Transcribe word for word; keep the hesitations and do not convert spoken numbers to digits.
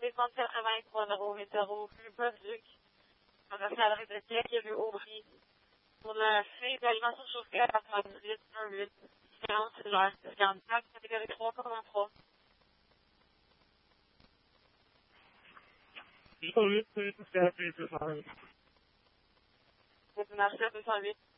descendre quatre-vingt-trois zéro huit zéro, rue Bolduc, dans la galerie de Québec, rue Aubry. Pour le frais d'alimentation chauffée à quatre-vingt-dix-huit huit, différence cellulaire, cinquante-quatre, catégorie trois, quatre-vingt-trois. huit huit, c'est deux cent huit. C'est une achat deux cent huit.